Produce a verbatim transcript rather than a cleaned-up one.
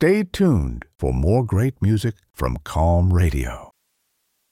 Stay tuned for more great music from Calm Radio.